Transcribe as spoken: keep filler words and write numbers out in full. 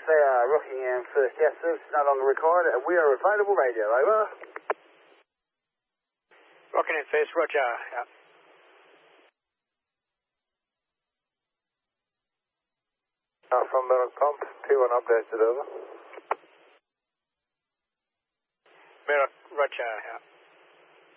say uh, Rockingham first. Yes, service is no longer required. Uh, we are available radio, over. Rockingham first, roger. Yeah. Uh, from Merrick Pump, T one updated, over. Merrick, roger. Yeah.